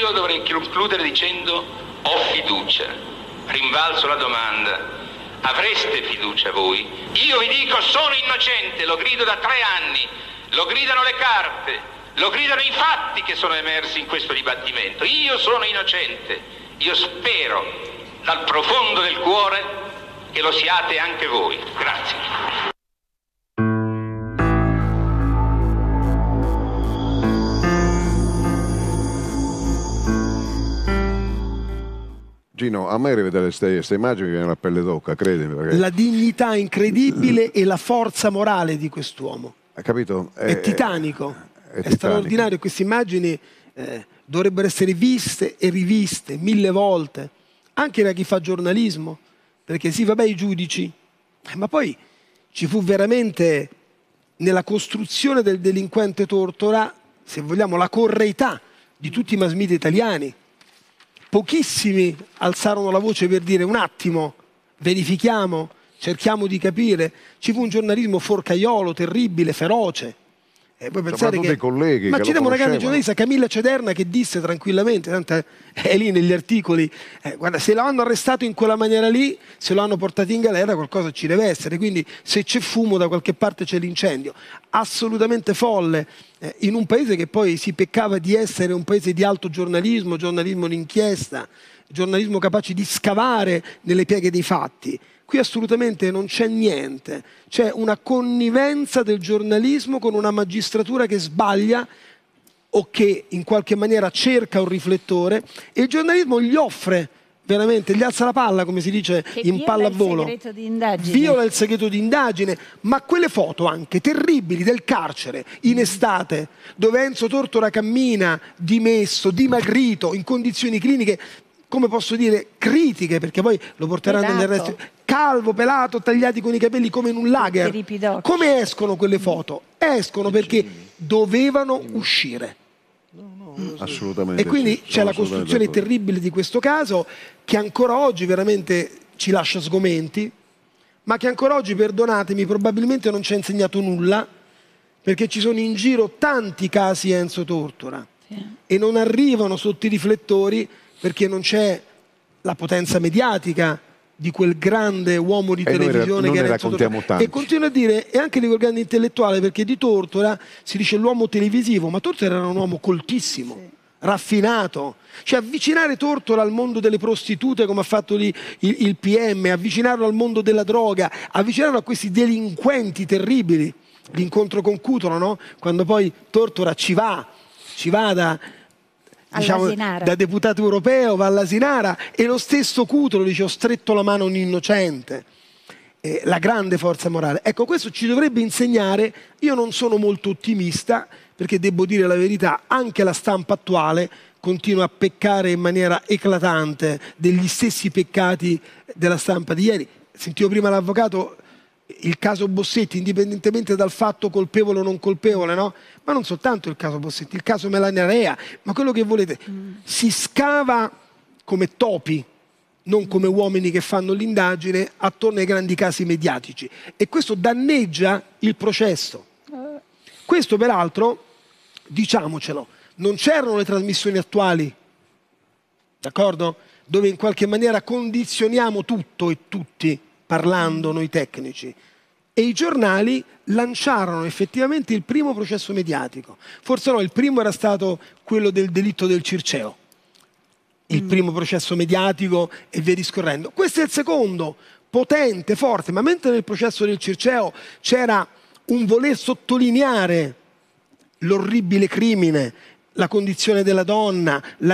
io dovrei concludere dicendo: ho fiducia. Rinvalso la domanda: avreste fiducia voi? Io vi dico: sono innocente, lo grido da 3 anni, lo gridano le carte, lo gridano i fatti che sono emersi in questo dibattimento. Io sono innocente. Io spero dal profondo del cuore che lo siate anche voi. Grazie. Gino, a me rivedere queste immagini mi viene la pelle d'oca, credimi. Perché... La dignità incredibile e la forza morale di quest'uomo. Hai capito? È titanico, è straordinario. Queste immagini dovrebbero essere viste e riviste 1000 volte, anche da chi fa giornalismo, perché sì, vabbè, i giudici, ma poi ci fu veramente nella costruzione del delinquente Tortora, se vogliamo, la correità di tutti i mass media italiani. Pochissimi alzarono la voce per dire: un attimo, verifichiamo, cerchiamo di capire. Ci fu un giornalismo forcaiolo, terribile, feroce. E poi pensare che... colleghi ma che ci diamo una grande conoscevano. giornalista, Camilla Cederna, che disse tranquillamente, tanto è lì negli articoli, guarda, se lo hanno arrestato in quella maniera lì, se lo hanno portato in galera, qualcosa ci deve essere, quindi se c'è fumo da qualche parte c'è l'incendio. Assolutamente folle, in un paese che poi si peccava di essere un paese di alto giornalismo, giornalismo d'inchiesta, giornalismo capace di scavare nelle pieghe dei fatti. Qui assolutamente non c'è niente, c'è una connivenza del giornalismo con una magistratura che sbaglia o che in qualche maniera cerca un riflettore, e il giornalismo gli offre veramente, gli alza la palla, come si dice in pallavolo, viola il segreto di indagine, ma quelle foto anche terribili del carcere in estate, dove Enzo Tortora cammina dimesso, dimagrito, in condizioni cliniche, come posso dire, critiche, perché poi lo porteranno negli arresti, calvo, pelato, tagliati con i capelli come in un lager. Come escono quelle foto? Escono perché dovevano uscire. Assolutamente. E quindi c'è la costruzione terribile di questo caso, che ancora oggi veramente ci lascia sgomenti, ma che ancora oggi, perdonatemi, probabilmente non ci ha insegnato nulla, perché ci sono in giro tanti casi Enzo Tortora e non arrivano sotto i riflettori perché non c'è la potenza mediatica di quel grande uomo di televisione che era Enzo Tortora. E continuo a dire, e anche di quel grande intellettuale, perché di Tortora si dice l'uomo televisivo, ma Tortora era un uomo coltissimo, raffinato. Cioè avvicinare Tortora al mondo delle prostitute, come ha fatto lì il PM, avvicinarlo al mondo della droga, avvicinarlo a questi delinquenti terribili. L'incontro con Cutolo, no? Quando poi Tortora ci va da deputato europeo, va all'Asinara, e lo stesso Cutolo dice: ho stretto la mano a un innocente. La grande forza morale. Ecco, questo ci dovrebbe insegnare. Io non sono molto ottimista, perché devo dire la verità, anche la stampa attuale continua a peccare in maniera eclatante degli stessi peccati della stampa di ieri. Sentivo prima l'avvocato, il caso Bossetti, indipendentemente dal fatto colpevole o non colpevole, no? Ma non soltanto il caso Bossetti, il caso Melania Rea, ma quello che volete. Si scava come topi, non come uomini che fanno l'indagine, attorno ai grandi casi mediatici. E questo danneggia il processo. Questo peraltro, diciamocelo, non c'erano le trasmissioni attuali, d'accordo? Dove in qualche maniera condizioniamo tutto e tutti, parlando noi tecnici, e i giornali lanciarono effettivamente il primo processo mediatico. Forse no, il primo era stato quello del delitto del Circeo, il primo processo mediatico, e via discorrendo. Questo è il secondo, potente, forte, ma mentre nel processo del Circeo c'era un voler sottolineare l'orribile crimine, la condizione della donna, la